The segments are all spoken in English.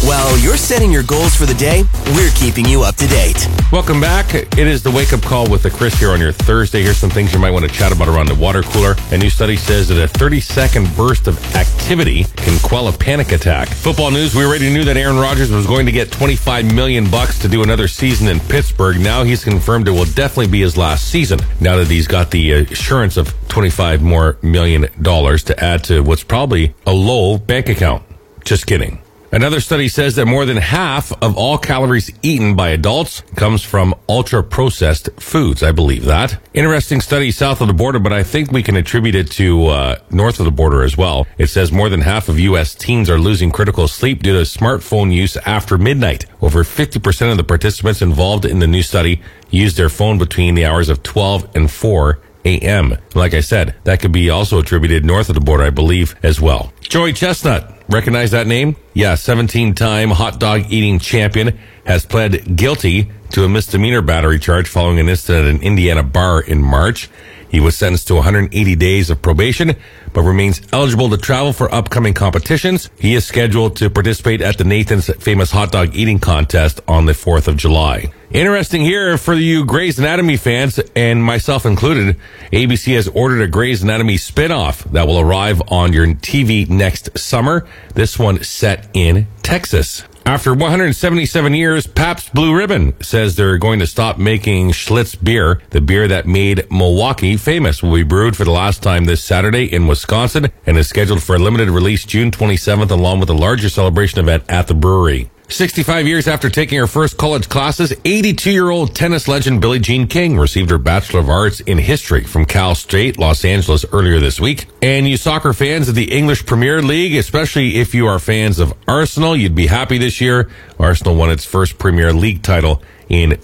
While you're setting your goals for the day, we're keeping you up to date. Welcome back. It is the wake-up call with the Chris here on your Thursday. Here's some things you might want to chat about around the water cooler. A new study says that a 30-second burst of activity can quell a panic attack. Football news, we already knew that Aaron Rodgers was going to get $25 million to do another season in Pittsburgh. Now he's confirmed it will definitely be his last season, now that he's got the assurance of $25 million to add to what's probably a low bank account. Just kidding. Another study says that more than half of all calories eaten by adults comes from ultra-processed foods. I believe that. Interesting study south of the border, but I think we can attribute it to north of the border as well. It says more than half of U.S. teens are losing critical sleep due to smartphone use after midnight. Over 50% of the participants involved in the new study used their phone between the hours of 12 and 4 a.m. Like I said, that could be also attributed north of the border, I believe, as well. Joey Chestnut. Recognize that name? Yeah, 17-time hot dog eating champion has pled guilty to a misdemeanor battery charge following an incident at an Indiana bar in March. He was sentenced to 180 days of probation, but remains eligible to travel for upcoming competitions. He is scheduled to participate at the Nathan's Famous Hot Dog Eating Contest on the 4th of July. Interesting here for you Grey's Anatomy fans, and myself included, ABC has ordered a Grey's Anatomy spinoff that will arrive on your TV next summer. This one set in Texas. After 177 years, Pabst Blue Ribbon says they're going to stop making Schlitz beer. The beer that made Milwaukee famous will be brewed for the last time this Saturday in Wisconsin and is scheduled for a limited release June 27th, along with a larger celebration event at the brewery. 65 years after taking her first college classes, 82-year-old tennis legend Billie Jean King received her Bachelor of Arts in History from Cal State, Los Angeles earlier this week. And you soccer fans of the English Premier League, especially if you are fans of Arsenal, you'd be happy this year. Arsenal won its first Premier League title in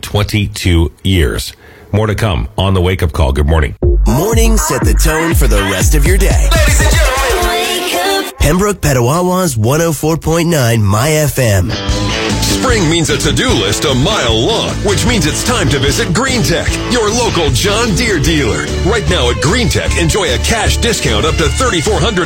22 years. More to come on the Wake Up Call. Good morning. Mornings set the tone for the rest of your day. Ladies and gentlemen, Pembroke Petawawa's 104.9 My FM. Spring means a to-do list a mile long, which means it's time to visit Green Tech, your local John Deere dealer. Right now at Green Tech, enjoy a cash discount up to $3,450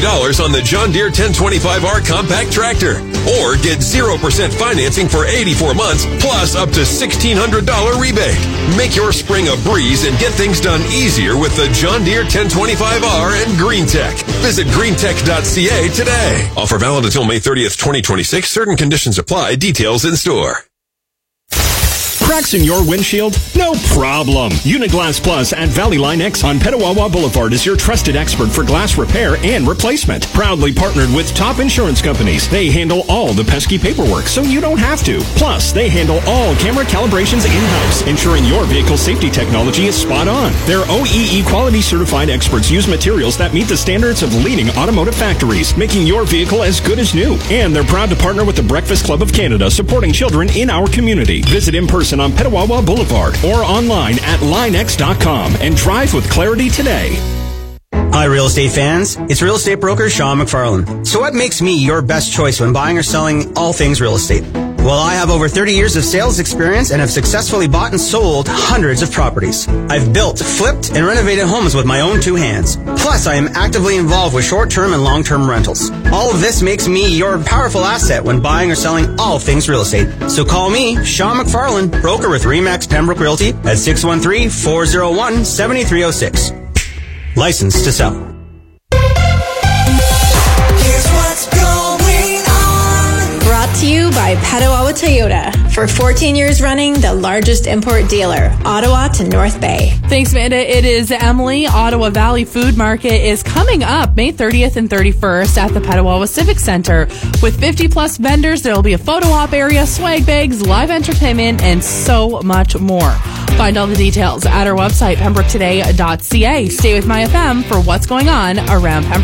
on the John Deere 1025R compact tractor. Or get 0% financing for 84 months, plus up to $1,600 rebate. Make your spring a breeze and get things done easier with the John Deere 1025R and Green Tech. Visit greentech.ca today. Offer valid until May 30th, 2026. Certain conditions apply. Details in store. Cracks in your windshield? No problem. Uniglass Plus at Valley Line X on Petawawa Boulevard is your trusted expert for glass repair and replacement. Proudly partnered with top insurance companies. They handle all the pesky paperwork, so you don't have to. Plus, they handle all camera calibrations in-house, ensuring your vehicle safety technology is spot on. Their OEE quality certified experts use materials that meet the standards of leading automotive factories, making your vehicle as good as new. And they're proud to partner with the Breakfast Club of Canada, supporting children in our community. Visit in person on Petawawa Boulevard or online at linex.com and drive with clarity today. Hi, real estate fans. It's real estate broker Sean McFarlane. So what makes me your best choice when buying or selling all things real estate? Well, I have over 30 years of sales experience and have successfully bought and sold hundreds of properties. I've built, flipped, and renovated homes with my own two hands. Plus, I am actively involved with short-term and long-term rentals. All of this makes me your powerful asset when buying or selling all things real estate. So call me, Sean McFarlane, broker with RE/MAX Pembroke Realty at 613-401-7306. Licensed to sell. here's what's going on. Brought to you by Petawawa Toyota. For 14 years running, the largest import dealer, Ottawa to North Bay. Thanks, Amanda. It is Emily. Ottawa Valley Food Market is coming up May 30th and 31st at the Petawawa Civic Center. With 50-plus vendors, there will be a photo op area, swag bags, live entertainment, and so much more. Find all the details at our website, pembroketoday.ca. Stay with My FM for what's going on around Pembroke.